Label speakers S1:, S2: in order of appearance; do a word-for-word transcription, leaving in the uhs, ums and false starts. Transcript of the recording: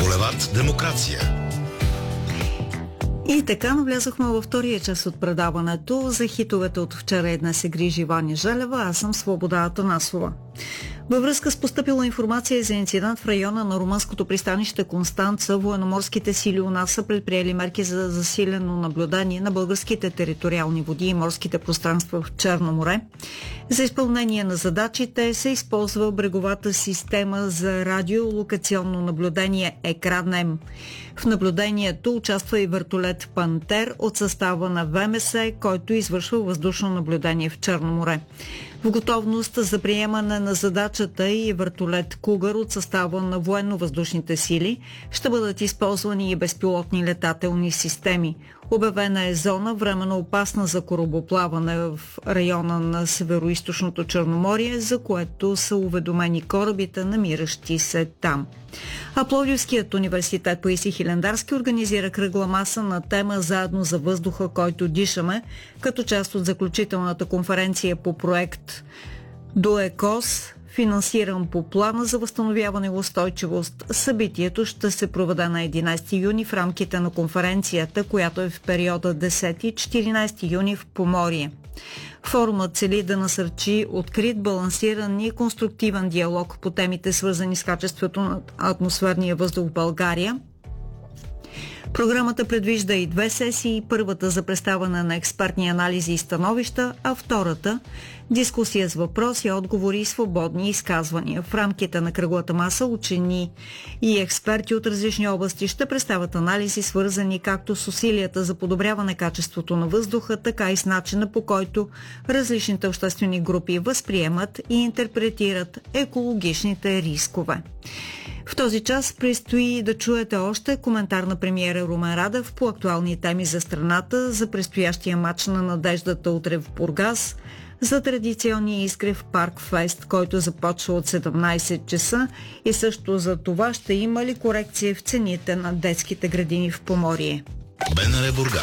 S1: Булевард Демокрация.
S2: И така навлязохме във втория част от предаването. За хитовете от вчера и днес се грижи Ваня Желева, аз съм Свобода Атанасова. Във връзка с постъпила информация за инцидент в района на румънското пристанище Констанца, военноморските сили у нас са предприели мерки за засилено наблюдение на българските териториални води и морските пространства в Черно море. За изпълнение на задачите се използва бреговата система за радиолокационно наблюдение ЕКРАНЕМ. В наблюдението участва и вертолет Пантер от състава на ВМС, който извършва въздушно наблюдение в Черно море. В готовност за приемане на задачата и вертолет Кугър от състава на военно-въздушните сили ще бъдат използвани и безпилотни летателни системи. Обявена е зона временно опасна за корабоплаване в района на североизточното Черноморие, за което са уведомени корабите, намиращи се там. А Пловдивският университет Паисий Хилендарски организира кръгла маса на тема "Заедно за въздуха, който дишаме", като част от заключителната конференция по проект ДОЕКОС, финансиран по Плана за възстановяване и устойчивост. Събитието ще се проведе на единайсети юни в рамките на конференцията, която е в периода десети-четиринайсети юни в Поморие. Форумът цели да насърчи открит, балансиран и конструктивен диалог по темите, свързани с качеството на атмосферния въздух в България. Програмата предвижда и две сесии. Първата за представяне на експертни анализи и становища, а втората – дискусия с въпроси, отговори и свободни изказвания. В рамките на кръглата маса учени и експерти от различни области ще представят анализи, свързани както с усилията за подобряване качеството на въздуха, така и с начина, по който различните обществени групи възприемат и интерпретират екологичните рискове. В този час предстои да чуете още коментар на премиера Румен Радев по актуални теми за страната, за предстоящия матч на надеждата утре в Бургас, за традиционния Искрев Парк Фест, който започва от седемнайсет часа, и също за това ще има ли корекция в цените на детските градини в Поморие.
S1: БНР Бургас